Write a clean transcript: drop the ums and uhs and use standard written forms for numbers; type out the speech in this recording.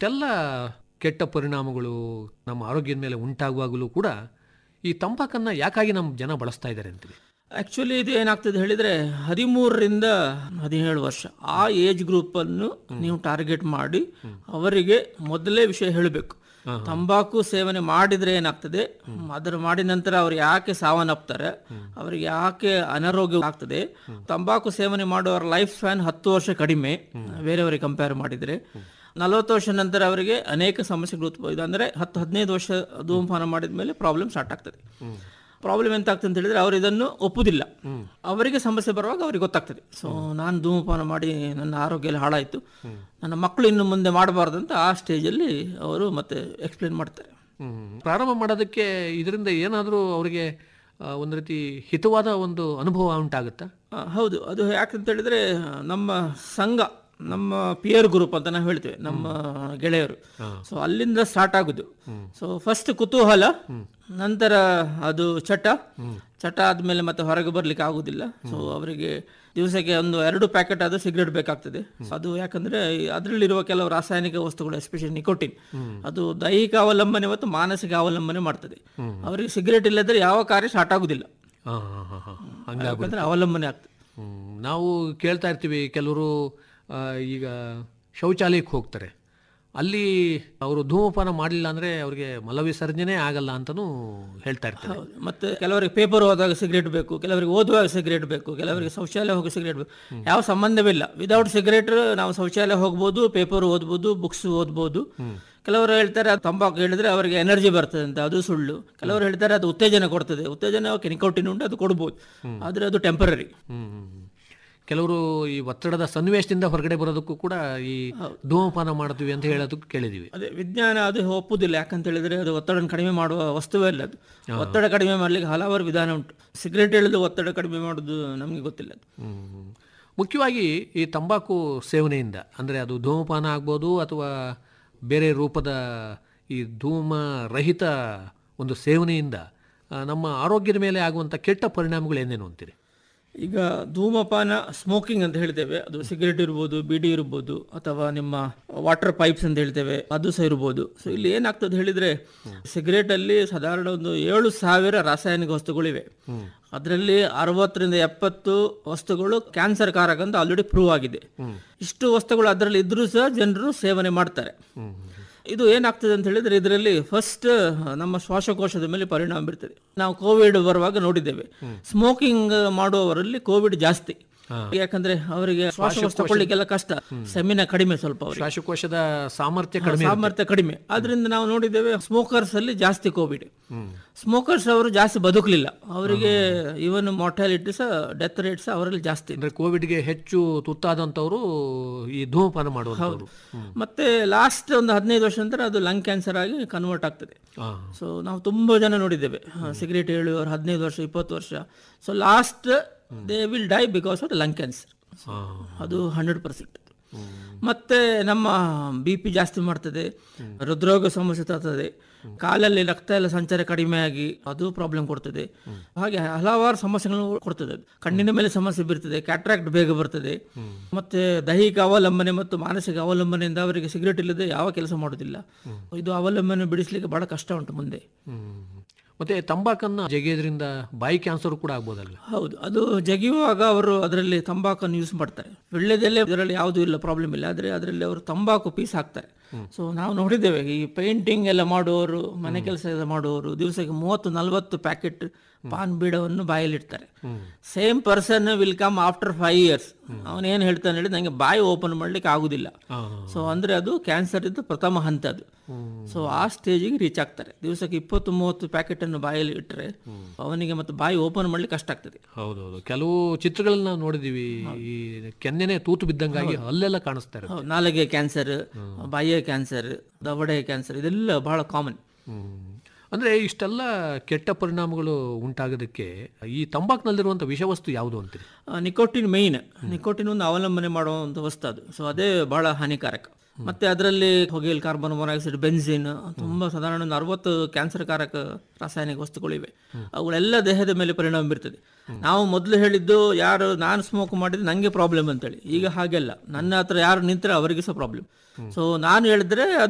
ಇಷ್ಟೆಲ್ಲ ಕೆಟ್ಟ ಪರಿಣಾಮಗಳು ನಮ್ಮ ಆರೋಗ್ಯದ ಮೇಲೆ ಉಂಟಾಗುವಾಗಲೂ ಕೂಡ ಈ ತಂಬಾಕನ್ನು ಯಾಕಾಗಿ ನಮ್ಮ ಜನ ಬಳಸ್ತಾ ಇದ್ದಾರೆ ಅಂತೀವಿ? ಆ್ಯಕ್ಚುಲಿ ಇದು ಏನಾಗ್ತದೆ ಹೇಳಿದರೆ 13ರಿಂದ 17 ವರ್ಷ ಆ ಏಜ್ ಗ್ರೂಪನ್ನು ನೀವು ಟಾರ್ಗೆಟ್ ಮಾಡಿ ಅವರಿಗೆ ಮೊದಲೇ ವಿಷಯ ಹೇಳಬೇಕು. ತಂಬಾಕು ಸೇವನೆ ಮಾಡಿದರೆ ಏನಾಗ್ತದೆ, ಅದರ ಮಾಡಿದ ನಂತರ ಅವ್ರು ಯಾಕೆ ಸಾವನ್ನಪ್ತಾರೆ, ಅವರಿಗೆ ಯಾಕೆ ಅನಾರೋಗ್ಯ ಆಗ್ತದೆ. ತಂಬಾಕು ಸೇವನೆ ಮಾಡುವವರ ಲೈಫ್ ಸ್ಪ್ಯಾನ್ 10 ವರ್ಷ ಕಡಿಮೆ ಬೇರೆಯವರಿಗೆ ಕಂಪೇರ್ ಮಾಡಿದರೆ. 40 ವರ್ಷ ನಂತರ ಅವರಿಗೆ ಅನೇಕ ಸಮಸ್ಯೆಗಳು ಉತ್ಪತ್ತಿದೆ. ಅಂದರೆ 10-15 ವರ್ಷ ಧೂಮಪಾನ ಮಾಡಿದ ಮೇಲೆ ಪ್ರಾಬ್ಲಮ್ ಸ್ಟಾರ್ಟ್ ಆಗ್ತದೆ. ಪ್ರಾಬ್ಲಮ್ ಎಂತ ಆಗ್ತದೆ ಅಂತ ಹೇಳಿದ್ರೆ ಅವರು ಇದನ್ನು ಒಪ್ಪುದಿಲ್ಲ. ಅವರಿಗೆ ಸಮಸ್ಯೆ ಬರುವಾಗ ಅವರಿಗೆ ಗೊತ್ತಾಗ್ತದೆ, ಸೊ ನಾನು ಧೂಮಪಾನ ಮಾಡಿ ನನ್ನ ಆರೋಗ್ಯ ಎಲ್ಲ ಹಾಳಾಯಿತು, ನನ್ನ ಮಕ್ಕಳು ಇನ್ನು ಮುಂದೆ ಮಾಡಬಾರ್ದು ಅಂತ ಆ ಸ್ಟೇಜಲ್ಲಿ ಅವರು ಮತ್ತೆ ಎಕ್ಸ್ಪ್ಲೇನ್ ಮಾಡ್ತಾರೆ. ಪ್ರಾರಂಭ ಮಾಡೋದಕ್ಕೆ ಇದರಿಂದ ಏನಾದರೂ ಅವರಿಗೆ ಒಂದು ರೀತಿ ಹಿತವಾದ ಒಂದು ಅನುಭವ ಉಂಟಾಗುತ್ತಾ? ಹೌದು, ಅದು ಯಾಕಂತ ಹೇಳಿದ್ರೆ ನಮ್ಮ ಸಂಘ, ನಮ್ಮ ಪಿಯರ್ ಗ್ರೂಪ್ ಅಂತ ನಾವು ಹೇಳ್ತೇವೆ, ನಮ್ಮ ಗೆಳೆಯರು. ಸೊ ಅಲ್ಲಿಂದ ಸ್ಟಾರ್ಟ್ ಆಗುದು. ಸೊ ಫಸ್ಟ್ ಕುತೂಹಲ, ನಂತರ ಅದು ಚಟ ಆದ್ಮೇಲೆ ಮತ್ತೆ ಹೊರಗೆ ಬರ್ಲಿಕ್ಕೆ ಆಗುದಿಲ್ಲ. ಸೊ ಅವರಿಗೆ ದಿವಸಕ್ಕೆ 1-2 ಪ್ಯಾಕೆಟ್ ಆದ್ರೂ ಸಿಗರೇಟ್ ಬೇಕಾಗ್ತದೆ. ಅದು ಯಾಕಂದ್ರೆ ಅದರಲ್ಲಿರುವ ಕೆಲವು ರಾಸಾಯನಿಕ ವಸ್ತುಗಳು, ಎಸ್ಪೆಷಲಿ ನಿಕೋಟಿನ್, ಅದು ದೈಹಿಕ ಅವಲಂಬನೆ ಮತ್ತು ಮಾನಸಿಕ ಅವಲಂಬನೆ ಮಾಡ್ತದೆ. ಅವರಿಗೆ ಸಿಗರೇಟ್ ಇಲ್ಲದ್ರೆ ಯಾವ ಕಾರ್ಯ ಸ್ಟಾರ್ಟ್ ಆಗುದಿಲ್ಲ, ಯಾಕಂದ್ರೆ ಅವಲಂಬನೆ ಆಗ್ತದೆ. ನಾವು ಕೇಳ್ತಾ ಇರ್ತೀವಿ, ಕೆಲವರು ಈಗ ಶೌಚಾಲಯಕ್ಕೆ ಹೋಗ್ತಾರೆ, ಅಲ್ಲಿ ಅವರು ಧೂಮಪಾನ ಮಾಡಲಿಲ್ಲ ಅಂದರೆ ಅವ್ರಿಗೆ ಮಲವಿಸರ್ಜನೆ ಆಗಲ್ಲ ಅಂತಲೂ ಹೇಳ್ತಾ ಇರ್ತಾರೆ. ಮತ್ತೆ ಕೆಲವರಿಗೆ ಪೇಪರ್ ಓದುವಾಗ ಸಿಗರೇಟ್ ಬೇಕು, ಕೆಲವರಿಗೆ ಓದುವಾಗ ಸಿಗರೇಟ್ ಬೇಕು, ಕೆಲವರಿಗೆ ಶೌಚಾಲಯ ಹೋಗಿ ಸಿಗರೇಟ್ ಬೇಕು. ಯಾವ ಸಂಬಂಧವಿಲ್ಲ. ವಿದೌಟ್ ಸಿಗರೇಟ್ ನಾವು ಶೌಚಾಲಯ ಹೋಗ್ಬೋದು, ಪೇಪರ್ ಓದ್ಬೋದು, ಬುಕ್ಸ್ ಓದ್ಬೋದು. ಕೆಲವರು ಹೇಳ್ತಾರೆ ಅದು ತಂಬಾಕು ಹೇಳಿದ್ರೆ ಅವರಿಗೆ ಎನರ್ಜಿ ಬರ್ತದೆ ಅಂತ, ಅದು ಸುಳ್ಳು. ಕೆಲವರು ಹೇಳ್ತಾರೆ ಅದು ಉತ್ತೇಜನ ಕೊಡ್ತದೆ. ಉತ್ತೇಜನ ನಿಕೋಟಿನ್ ಉಂಟು, ಅದು ಕೊಡ್ಬೋದು, ಆದರೆ ಅದು ಟೆಂಪರರಿ. ಕೆಲವರು ಈ ಒತ್ತಡದ ಸನ್ನಿವೇಶದಿಂದ ಹೊರಗಡೆ ಬರೋದಕ್ಕೂ ಕೂಡ ಈ ಧೂಮಪಾನ ಮಾಡ್ತೀವಿ ಅಂತ ಹೇಳೋದಕ್ಕೆ ಕೇಳಿದೀವಿ. ಅದೇ ವಿಜ್ಞಾನ ಅದು ಒಪ್ಪುದಿಲ್ಲ. ಯಾಕಂತ ಹೇಳಿದ್ರೆ ಅದು ಒತ್ತಡ ಕಡಿಮೆ ಮಾಡುವ ವಸ್ತುವೇ ಅಲ್ಲ. ಅದು ಒತ್ತಡ ಕಡಿಮೆ ಮಾಡಲಿಕ್ಕೆ ಹಲವಾರು ವಿಧಾನ ಉಂಟು. ಸಿಗರೇಟ್ ಹೇಳಿದ್ರೆ ಒತ್ತಡ ಕಡಿಮೆ ಮಾಡೋದು ನಮಗೆ ಗೊತ್ತಿಲ್ಲ. ಮುಖ್ಯವಾಗಿ ಈ ತಂಬಾಕು ಸೇವನೆಯಿಂದ, ಅಂದರೆ ಅದು ಧೂಮಪಾನ ಆಗ್ಬೋದು ಅಥವಾ ಬೇರೆ ರೂಪದ ಈ ಧೂಮ ರಹಿತ ಒಂದು ಸೇವನೆಯಿಂದ ನಮ್ಮ ಆರೋಗ್ಯದ ಮೇಲೆ ಆಗುವಂಥ ಕೆಟ್ಟ ಪರಿಣಾಮಗಳು ಏನೇನು ಅಂತೀರಿ? ಈಗ ಧೂಮಪಾನ, ಸ್ಮೋಕಿಂಗ್ ಅಂತ ಹೇಳ್ತೇವೆ, ಅದು ಸಿಗರೇಟ್ ಇರ್ಬೋದು, ಬೀಡಿ ಇರ್ಬೋದು, ಅಥವಾ ನಿಮ್ಮ ವಾಟರ್ ಪೈಪ್ಸ್ ಅಂತ ಹೇಳ್ತೇವೆ, ಅದು ಸಹ ಇರ್ಬೋದು. ಸೊ ಇಲ್ಲಿ ಏನಾಗ್ತದೆ ಹೇಳಿದ್ರೆ, ಸಿಗರೇಟಲ್ಲಿ ಸಾಧಾರಣ ಒಂದು 7,000 ರಾಸಾಯನಿಕ ವಸ್ತುಗಳಿವೆ. ಅದರಲ್ಲಿ 60-70 ವಸ್ತುಗಳು ಕ್ಯಾನ್ಸರ್ ಕಾರಕ ಅಂತ ಆಲ್ರೆಡಿ ಪ್ರೂವ್ ಆಗಿದೆ. ಇಷ್ಟು ವಸ್ತುಗಳು ಅದರಲ್ಲಿ ಇದ್ರೂ ಸಹ ಜನರು ಸೇವನೆ ಮಾಡ್ತಾರೆ. ಇದು ಏನಾಗ್ತದೆ ಅಂತ ಹೇಳಿದ್ರೆ, ಇದರಲ್ಲಿ ಫಸ್ಟ್ ನಮ್ಮ ಶ್ವಾಸಕೋಶದ ಮೇಲೆ ಪರಿಣಾಮ ಬೀರ್ತದೆ. ನಾವು ಕೋವಿಡ್ ಬರುವಾಗ ನೋಡಿದ್ದೇವೆ, ಸ್ಮೋಕಿಂಗ್ ಮಾಡುವವರಲ್ಲಿ ಕೋವಿಡ್ ಜಾಸ್ತಿ. ಯಾಕಂದ್ರೆ ಅವರಿಗೆ ಶ್ವಾಸಕೋಶ ತಗೊಳ್ಳಿಕ್ಕೆಲ್ಲ ಕಷ್ಟ, ಸೆಮಿನ ಕಡಿಮೆ, ಸ್ವಲ್ಪ ಶ್ವಾಸಕೋಶದ ಸಾಮರ್ಥ್ಯ ಕಡಿಮೆ. ಆದ್ರಿಂದ ನಾವು ನೋಡಿದ್ದೇವೆ ಸ್ಮೋಕರ್ಸ್ ಅಲ್ಲಿ ಜಾಸ್ತಿ ಕೋವಿಡ್. ಸ್ಮೋಕರ್ಸ್ ಅವರು ಜಾಸ್ತಿ ಬದುಕಲಿಲ್ಲ, ಅವರಿಗೆ ಇವನ್ ಮಾರ್ಟಾಲಿಟಿ ಸಹ, ಡೆತ್ ರೇಟ್ ಸಹ ಅವರಲ್ಲಿ ಜಾಸ್ತಿ. ಅಂದ್ರೆ ಕೋವಿಡ್ಗೆ ಹೆಚ್ಚು ತುತ್ತಾದಂತವರು ಈ ಧೂಮಪಾನ ಮಾಡುವಂತವರು. ಮತ್ತೆ ಲಾಸ್ಟ್ ಒಂದು 15 ವರ್ಷ ನಂತರ ಅದು ಲಂಗ್ ಕ್ಯಾನ್ಸರ್ ಆಗಿ ಕನ್ವರ್ಟ್ ಆಗ್ತದೆ. ಸೊ ನಾವು ತುಂಬಾ ಜನ ನೋಡಿದ್ದೇವೆ, ಸಿಗರೇಟ್ ಹೇಳುವವರು 15 ವರ್ಷ 20 ವರ್ಷ. So last they will die because of lung cancer. ಅದು 100%. ಮತ್ತೆ ನಮ್ಮ BP ಜಾಸ್ತಿ ಮಾಡ್ತದೆ, ಹೃದ್ರೋಗ ಸಮಸ್ಯೆ ತರ್ತದೆ, ಕಾಲಲ್ಲಿ ರಕ್ತ ಎಲ್ಲ ಸಂಚಾರ ಕಡಿಮೆ ಆಗಿ ಅದು ಪ್ರಾಬ್ಲಮ್ ಕೊಡ್ತದೆ. ಹಾಗೆ ಹಲವಾರು ಸಮಸ್ಯೆಗಳನ್ನು ಕೊಡ್ತದೆ. ಕಣ್ಣಿನ ಮೇಲೆ ಸಮಸ್ಯೆ ಬರ್ತದೆ, ಕ್ಯಾಟ್ರಾಕ್ಟ್ ಬೇಗ ಬರ್ತದೆ. ಮತ್ತೆ ದೈಹಿಕ ಅವಲಂಬನೆ ಮತ್ತು ಮಾನಸಿಕ ಅವಲಂಬನೆಯಿಂದ ಅವರಿಗೆ ಸಿಗರೇಟ್ ಇಲ್ಲದೆ ಯಾವ ಕೆಲಸ ಮಾಡೋದಿಲ್ಲ. ಇದು ಅವಲಂಬನೆ ಬಿಡಿಸ್ಲಿಕ್ಕೆ ಬಹಳ ಕಷ್ಟ ಉಂಟು ಮುಂದೆ. ಮತ್ತೆ ತಂಬಾಕನ್ನು ಜಗಿಯೋದ್ರಿಂದ ಬಾಯಿ ಕ್ಯಾನ್ಸರ್ ಕೂಡ ಆಗ್ಬೋದಲ್ಲ? ಹೌದು, ಅದು ಜಗಿಯುವಾಗ ಅವರು ಅದರಲ್ಲಿ ತಂಬಾಕನ್ನು ಯೂಸ್ ಮಾಡ್ತಾರೆ. ಒಳ್ಳೆದಲ್ಲೇ ಇದರಲ್ಲಿ ಯಾವುದೂ ಇಲ್ಲ, ಪ್ರಾಬ್ಲಮ್ ಇಲ್ಲ. ಆದರೆ ಅದರಲ್ಲಿ ಅವರು ತಂಬಾಕು ಪೀಸ್ ಹಾಕ್ತಾರೆ. ಸೊ ನಾವು ನೋಡಿದ್ದೇವೆ, ಈ ಪೇಂಟಿಂಗ್ ಎಲ್ಲ ಮಾಡುವವರು, ಮನೆ ಕೆಲಸ ಎಲ್ಲ ಮಾಡುವವರು ದಿವಸಕ್ಕೆ 30-40 packet PAN ಬೀಡವನ್ನು ಬಾಯಲ್ಲಿಡ್ತಾರೆ. Same person will come after 5 years. ಅವನೇನು ಹೇಳ್ತಾನೆ ಹೇಳಿ, ನನಗೆ ಬಾಯಿ ಓಪನ್ ಮಾಡ್ಲಿಕ್ಕೆ ಆಗುದಿಲ್ಲ. ಸೊ ಅಂದ್ರೆ ಅದು ಕ್ಯಾನ್ಸರ್ ಇದ್ದು ಪ್ರಥಮ ಹಂತ ಅದು. ಸೊ ಆ ಸ್ಟೇಜಿಗೆ ರೀಚ್ ಆಗ್ತಾರೆ. ದಿವಸಕ್ಕೆ 20-30 ಪ್ಯಾಕೆಟ್ ಅನ್ನು ಬಾಯಲ್ಲಿ ಇಟ್ಟರೆ ಅವನಿಗೆ ಮತ್ತೆ ಬಾಯಿ ಓಪನ್ ಮಾಡ್ಲಿಕ್ಕೆ ಕಷ್ಟ ಆಗ್ತದೆ. ಹೌದೌದು, ಕೆಲವು ಚಿತ್ರಗಳನ್ನ ನಾವು ನೋಡಿದೀವಿ, ಈ ಕೆನ್ನೆನೆ ತೂತು ಬಿದ್ದಂಗಾಗಿ ಅಲ್ಲೆಲ್ಲ ಕಾಣಿಸ್ತಾರೆ. ನಾಲಿಗೆ ಕ್ಯಾನ್ಸರ್, ಬಾಯಿಯ ಕ್ಯಾನ್ಸರ್, ದವಡೆ ಕ್ಯಾನ್ಸರ್, ಇದೆಲ್ಲ ಬಹಳ ಕಾಮನ್. ಅಂದರೆ ಇಷ್ಟೆಲ್ಲ ಕೆಟ್ಟ ಪರಿಣಾಮಗಳು ಉಂಟಾಗೋದಕ್ಕೆ ಈ ತಂಬಾಕಿನಲ್ಲಿರುವಂಥ ವಿಷವಸ್ತು ಯಾವುದು ಅಂತೀರಿ? Nicotine main. ನಿಕೋಟಿನ್ ಒಂದು ಅವಲಂಬನೆ ಮಾಡುವಂಥ ವಸ್ತು ಅದು. ಸೊ ಅದೇ ಬಹಳ ಹಾನಿಕಾರಕ. ಮತ್ತೆ ಅದರಲ್ಲಿ ಹೊಗೆಲ್, ಕಾರ್ಬನ್ ಮೊನಾಕ್ಸೈಡ್, ಬೆನ್ಸಿನ್, ತುಂಬ ಸಾಧಾರಣ 60 ಕ್ಯಾನ್ಸರ್ ಕಾರಕ ರಾಸಾಯನಿಕ ವಸ್ತುಗಳಿವೆ. ಅವುಗಳೆಲ್ಲ ದೇಹದ ಮೇಲೆ ಪರಿಣಾಮ ಬೀರ್ತದೆ. ನಾವು ಮೊದಲು ಹೇಳಿದ್ದು, ಯಾರು ನಾನು ಸ್ಮೋಕ್ ಮಾಡಿದ್ರೆ ನನಗೆ ಪ್ರಾಬ್ಲಮ್ ಅಂತೇಳಿ. ಈಗ ಹಾಗೆಲ್ಲ, ನನ್ನ ಹತ್ರ ಯಾರು ನಿಂತರೆ ಅವರಿಗೆ ಸಹ ಪ್ರಾಬ್ಲಮ್. ಸೊ ನಾನು ಹೇಳಿದ್ರೆ